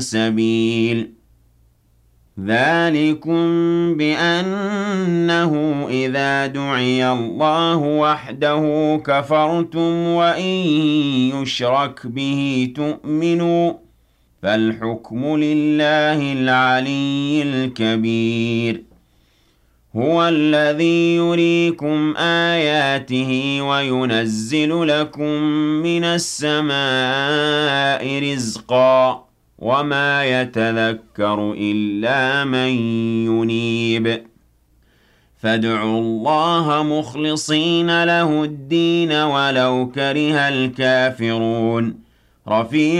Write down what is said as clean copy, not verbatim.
سبيل ذلكم بأنه إذا دعي الله وحده كفرتم وإن يشرك به تؤمنوا فالحكم لله العلي الكبير هو الذي يريكم آياته وينزل لكم من السماء رزقا وما يتذكر إلا من ينيب فادعوا الله مخلصين له الدين ولو كره الكافرون رفيع